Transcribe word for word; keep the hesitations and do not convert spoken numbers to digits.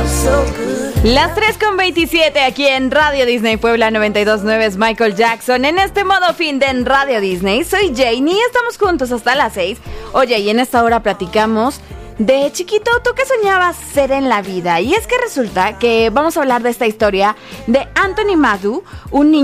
Las tres con veintisiete aquí en Radio Disney Puebla noventa y dos punto nueve es Michael Jackson. En este modo fin de en Radio Disney, soy Janie y estamos juntos hasta las seis. Oye, y en esta hora platicamos de chiquito, ¿tú qué soñabas ser en la vida? Y es que resulta que vamos a hablar de esta historia de Anthony Madu, un niño